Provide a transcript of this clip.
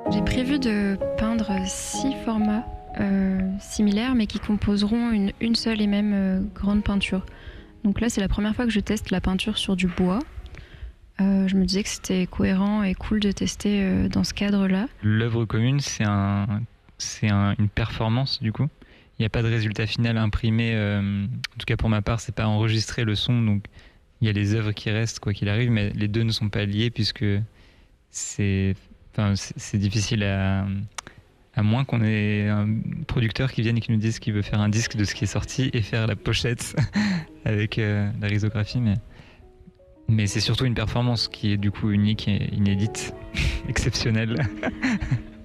J'ai prévu de peindre 6 formats similaires, mais qui composeront une seule et même grande peinture. Donc là, c'est la première fois que je teste la peinture sur du bois. Je me disais que c'était cohérent et cool de tester dans ce cadre-là. L'œuvre commune, une performance du coup. Il n'y a pas de résultat final imprimé. En tout cas pour ma part, c'est pas enregistrer le son, donc il y a les œuvres qui restent quoi qu'il arrive, mais les deux ne sont pas liés puisque c'est, c'est difficile à moins qu'on ait un producteur qui vienne et qui nous dise qu'il veut faire un disque de ce qui est sorti et faire la pochette avec la risographie, mais c'est surtout une performance qui est du coup unique et inédite, exceptionnelle.